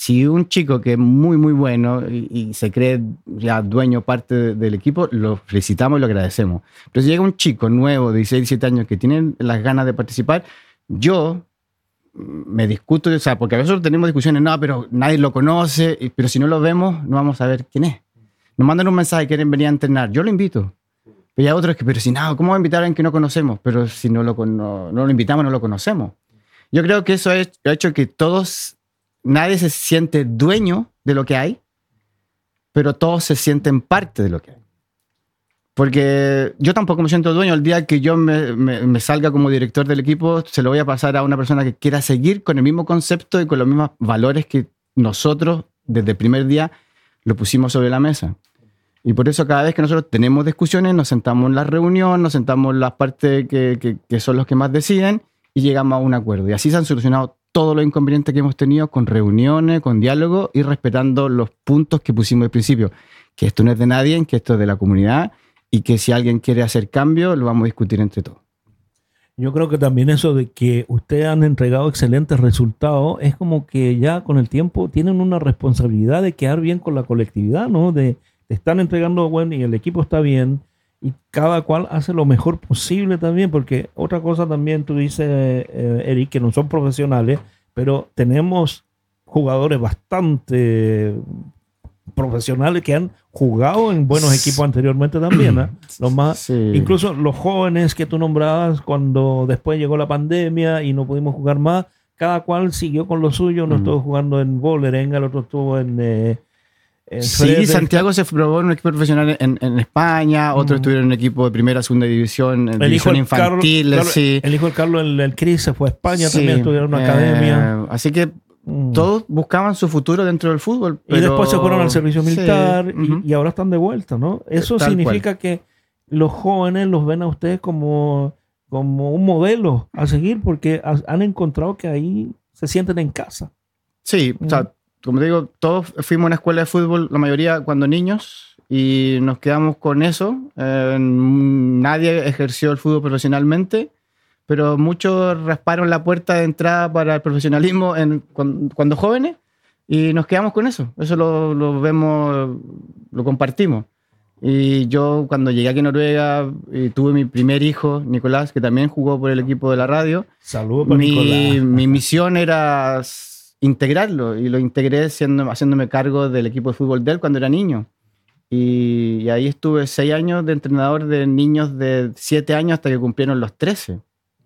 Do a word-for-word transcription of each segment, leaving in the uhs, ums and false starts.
si un chico que es muy, muy bueno y, y se cree ya dueño parte de, del equipo, lo felicitamos y lo agradecemos. Pero si llega un chico nuevo de dieciséis, diecisiete años que tiene las ganas de participar, yo me discuto, o sea, porque a veces tenemos discusiones, no, pero nadie lo conoce, y, pero si no lo vemos, no vamos a ver quién es. Nos mandan un mensaje, quieren venir a entrenar, yo lo invito. Pero hay otros que, pero si no, ¿cómo va a invitar a alguien que no conocemos? Pero si no lo, no, no lo invitamos, no lo conocemos. Yo creo que eso ha hecho que todos, nadie se siente dueño de lo que hay, pero todos se sienten parte de lo que hay. Porque yo tampoco me siento dueño. El día que yo me, me, me salga como director del equipo, se lo voy a pasar a una persona que quiera seguir con el mismo concepto y con los mismos valores que nosotros desde el primer día lo pusimos sobre la mesa. Y por eso cada vez que nosotros tenemos discusiones, nos sentamos en la reunión, nos sentamos en las partes que, que, que son los que más deciden y llegamos a un acuerdo. Y así se han solucionado todos los inconvenientes que hemos tenido con reuniones, con diálogo y respetando los puntos que pusimos al principio. Que esto no es de nadie, que esto es de la comunidad y que si alguien quiere hacer cambio, lo vamos a discutir entre todos. Yo creo que también eso de que ustedes han entregado excelentes resultados es como que ya con el tiempo tienen una responsabilidad de quedar bien con la colectividad, ¿no? De están entregando bueno y el equipo está bien y cada cual hace lo mejor posible también, porque otra cosa también tú dices, eh, Eric, que no son profesionales, pero tenemos jugadores bastante profesionales que han jugado en buenos equipos anteriormente también, ¿eh? Los más, sí. Incluso los jóvenes que tú nombrabas cuando después llegó la pandemia y no pudimos jugar más, cada cual siguió con lo suyo, uno mm. estuvo jugando en Vålerenga, el otro estuvo en... Eh, Sí, Fred, Santiago se probó en un equipo profesional en, en España, otros mm. estuvieron en un equipo de primera, segunda división, en división infantil. Carlos, sí. El hijo del Carlos, el, el Cris, se fue a España, sí. también estudiaron en una eh, academia. Así que mm. todos buscaban su futuro dentro del fútbol. Pero... Y después se fueron al servicio militar sí. y, uh-huh. y ahora están de vuelta, ¿no? Eso Tal significa cual. Que los jóvenes los ven a ustedes como, como un modelo a seguir porque han encontrado que ahí se sienten en casa. Sí, mm. o sea, como te digo, todos fuimos a una escuela de fútbol, la mayoría cuando niños, y nos quedamos con eso. Eh, nadie ejerció el fútbol profesionalmente, pero muchos rasparon la puerta de entrada para el profesionalismo en, cuando, cuando jóvenes, y nos quedamos con eso. Eso lo, lo vemos, lo compartimos. Y yo cuando llegué aquí a Noruega y tuve mi primer hijo, Nicolás, que también jugó por el equipo de la radio. Saludos para mi, Nicolás. Mi misión era integrarlo y lo integré siendo, haciéndome cargo del equipo de fútbol de él cuando era niño. Y, y ahí estuve seis años de entrenador de niños de siete años hasta que cumplieron los trece.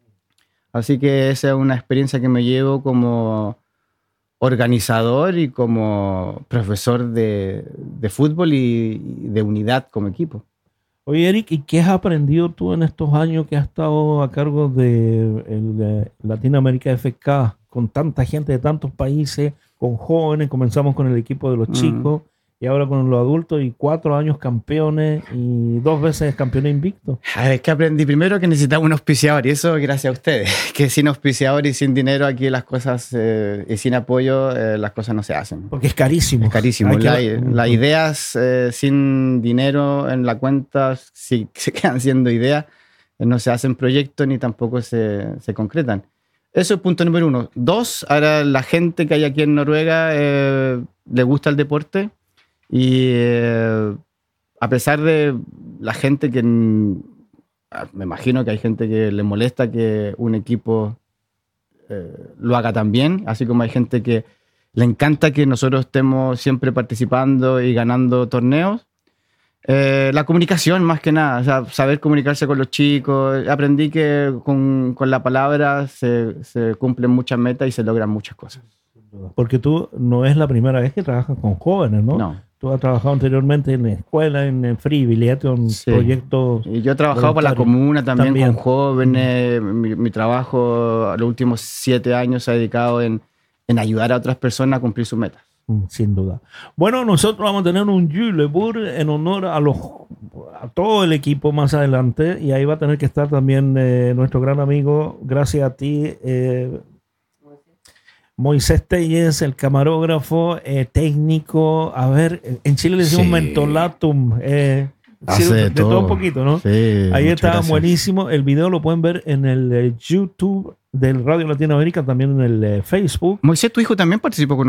Así que esa es una experiencia que me llevo como organizador y como profesor de, de fútbol y, y de unidad como equipo. Oye, Eric, ¿y qué has aprendido tú en estos años que has estado a cargo de, el, de Latinoamérica F K, con tanta gente de tantos países, con jóvenes? Comenzamos con el equipo de los chicos, mm. y ahora con los adultos, y cuatro años campeones y dos veces campeones invictos. Es que aprendí primero que necesitaba un auspiciador, y eso gracias a ustedes, que sin auspiciador y sin dinero aquí las cosas, eh, y sin apoyo, eh, las cosas no se hacen. Porque es carísimo. Es carísimo. Que... La, las ideas eh, sin dinero en la cuenta, si se quedan siendo ideas, eh, no se hacen proyectos ni tampoco se, se concretan. Eso es punto número uno. Dos, ahora la gente que hay aquí en Noruega eh, le gusta el deporte. Y eh, a pesar de la gente que, me imagino que hay gente que le molesta que un equipo eh, lo haga tan bien, así como hay gente que le encanta que nosotros estemos siempre participando y ganando torneos. Eh, la comunicación más que nada, o sea, saber comunicarse con los chicos. Aprendí que con, con la palabra se, se cumplen muchas metas y se logran muchas cosas. Porque tú no es la primera vez que trabajas con jóvenes, ¿no? No. Tú has trabajado anteriormente en escuela, en Free Bilieto, en sí. proyectos. Y yo he trabajado para la comuna también, también. con jóvenes. Mm. Mi, mi trabajo los últimos siete años se ha dedicado en, en ayudar a otras personas a cumplir sus metas. Sin duda. Bueno, nosotros vamos a tener un Julebur en honor a, los, a todo el equipo más adelante, y ahí va a tener que estar también eh, nuestro gran amigo, gracias a ti, eh, Moisés Telles, el camarógrafo, eh, técnico. A ver, en Chile le decimos sí. mentolatum. Eh, Hace sí, de, de todo. todo un poquito, ¿no? Sí, ahí está gracias. Buenísimo. El video lo pueden ver en el eh, YouTube del Radio Latinoamérica, también en el eh, Facebook. Moisés, tu hijo también participó con